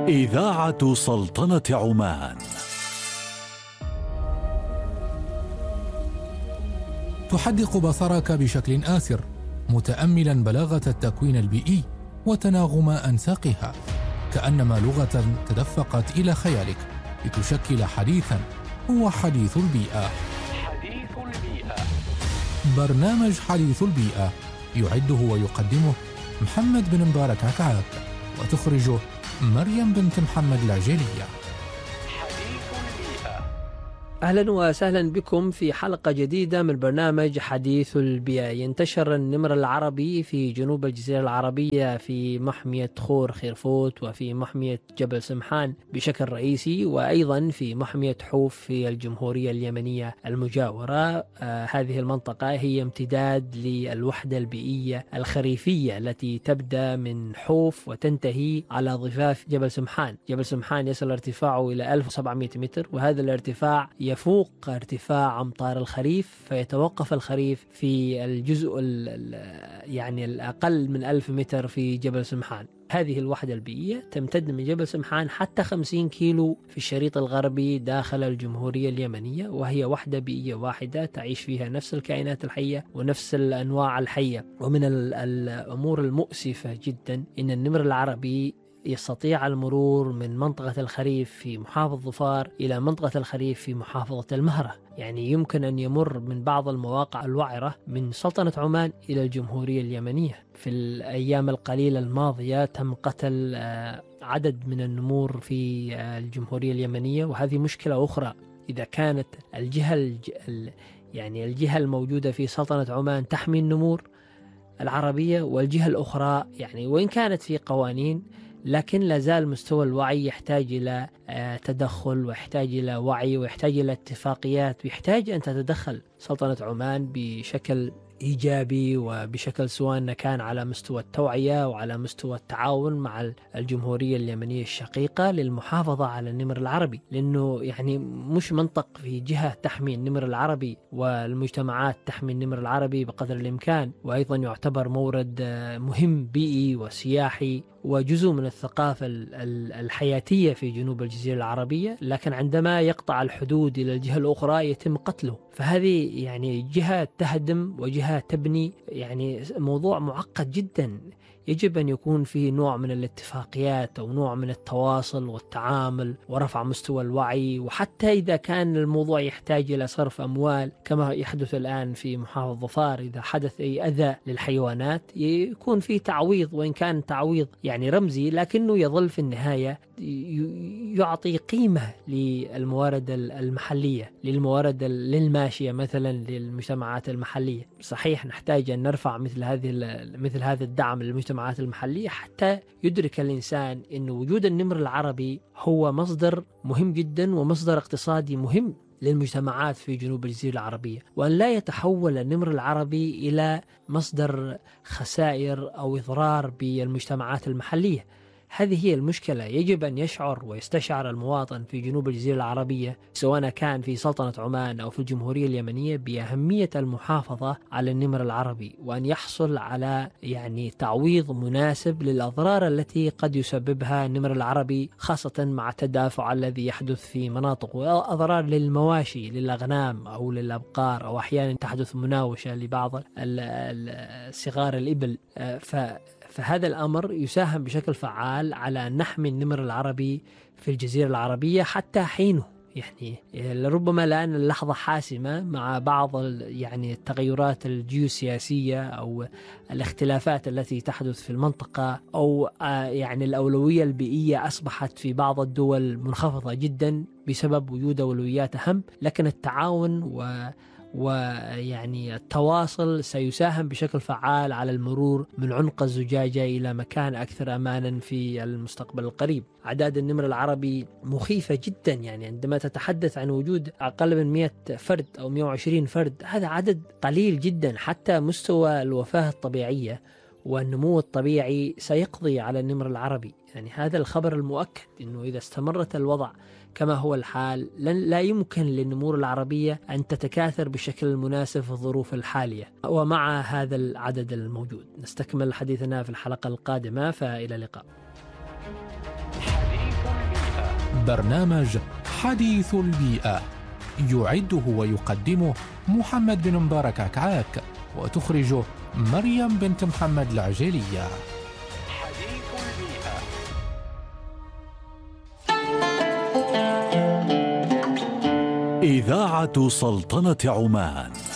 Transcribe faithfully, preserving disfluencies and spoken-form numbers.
إذاعة سلطنة عمان. تحدق بصرك بشكل آسر متأملا بلاغة التكوين البيئي وتناغم أنساقها، كأنما لغة تدفقت إلى خيالك لتشكل حديثا هو حديث البيئة. حديث البيئة، برنامج حديث البيئة يعده ويقدمه محمد بن مبارك عكعاب، وتخرجه مريم بنت محمد العجيلية. أهلا وسهلا بكم في حلقة جديدة من برنامج حديث البيئة. ينتشر النمر العربي في جنوب الجزيرة العربية في محمية خور خيرفوت وفي محمية جبل سمحان بشكل رئيسي، وأيضا في محمية حوف في الجمهورية اليمنية المجاورة. آه هذه المنطقة هي امتداد للوحدة البيئية الخريفية التي تبدأ من حوف وتنتهي على ضفاف جبل سمحان. جبل سمحان يصل ارتفاعه إلى ألف وسبعمائة متر، وهذا الارتفاع يفوق ارتفاع أمطار الخريف، فيتوقف الخريف في الجزء يعني الأقل من ألف متر في جبل سمحان. هذه الوحدة البيئية تمتد من جبل سمحان حتى خمسين كيلو في الشريط الغربي داخل الجمهورية اليمنية، وهي وحدة بيئية واحدة تعيش فيها نفس الكائنات الحية ونفس الأنواع الحية. ومن الأمور المؤسفة جدا إن النمر العربي يستطيع المرور من منطقة الخريف في محافظة ظفار إلى منطقة الخريف في محافظة المهرة. يعني يمكن أن يمر من بعض المواقع الوعرة من سلطنة عمان إلى الجمهورية اليمنية. في الأيام القليلة الماضية تم قتل عدد من النمور في الجمهورية اليمنية، وهذه مشكلة أخرى. إذا كانت الجهة يعني الجهة الموجودة في سلطنة عمان تحمي النمور العربية، والجهة الأخرى يعني وإن كانت في قوانين لكن لازال مستوى الوعي يحتاج إلى تدخل، ويحتاج إلى وعي، ويحتاج إلى اتفاقيات، ويحتاج أن تتدخل سلطنة عمان بشكل إيجابي وبشكل سواء كان على مستوى التوعية وعلى مستوى التعاون مع الجمهورية اليمنية الشقيقة للمحافظة على النمر العربي. لأنه يعني مش منطق في جهة تحمي النمر العربي والمجتمعات تحمي النمر العربي بقدر الإمكان، وأيضا يعتبر مورد مهم بيئي وسياحي وجزء من الثقافة الحياتية في جنوب الجزيرة العربية، لكن عندما يقطع الحدود إلى الجهة الأخرى يتم قتله. فهذه يعني جهة تهدم وجهة تبني، يعني موضوع معقد جدا. يجب أن يكون فيه نوع من الاتفاقيات أو نوع من التواصل والتعامل ورفع مستوى الوعي، وحتى إذا كان الموضوع يحتاج إلى صرف أموال كما يحدث الآن في محافظة ظفار، إذا حدث أي أذى للحيوانات يكون فيه تعويض، وإن كان تعويض يعني رمزي لكنه يظل في النهاية يعطي قيمة للموارد المحلية، للموارد للماشية مثلا للمجتمعات المحلية. صحيح نحتاج أن نرفع مثل هذه مثل هذا الدعم للمجتمعات المحلية حتى يدرك الإنسان أن وجود النمر العربي هو مصدر مهم جدا ومصدر اقتصادي مهم للمجتمعات في جنوب الجزيرة العربية، وأن لا يتحول النمر العربي إلى مصدر خسائر أو إضرار بالمجتمعات المحلية. هذه هي المشكلة. يجب أن يشعر ويستشعر المواطن في جنوب الجزيرة العربية سواء كان في سلطنة عمان أو في الجمهورية اليمنية بأهمية المحافظة على النمر العربي، وأن يحصل على يعني تعويض مناسب للأضرار التي قد يسببها النمر العربي، خاصة مع التدافع الذي يحدث في مناطق، وأضرار للمواشي للأغنام أو للأبقار، أو أحيانا تحدث مناوشة لبعض صغار الإبل. ف فهذا الأمر يساهم بشكل فعال على أن نحمي النمر العربي في الجزيرة العربية حتى حينه. يعني لربما الآن اللحظة حاسمة مع بعض يعني التغيرات الجيوسياسية أو الاختلافات التي تحدث في المنطقة، أو يعني الأولوية البيئية أصبحت في بعض الدول منخفضة جدا بسبب وجود أولويات أهم، لكن التعاون و ويعني التواصل سيساهم بشكل فعال على المرور من عنق الزجاجة إلى مكان أكثر أمانا في المستقبل القريب. أعداد النمر العربي مخيفة جدا، يعني عندما تتحدث عن وجود أقل من مئة فرد أو مئة وعشرين فرد، هذا عدد قليل جدا. حتى مستوى الوفاة الطبيعية والنمو الطبيعي سيقضي على النمر العربي. يعني هذا الخبر المؤكد أنه إذا استمرت الوضع كما هو الحال لن لا يمكن للنمور العربية أن تتكاثر بالشكل المناسب في الظروف الحالية ومع هذا العدد الموجود. نستكمل حديثنا في الحلقة القادمة، فإلى اللقاء. حديث برنامج حديث البيئة، يعده ويقدمه محمد بن مبارك عكعاك، وتخرجه مريم بنت محمد العجيلية. حديث البيئة. إذاعة سلطنة عمان.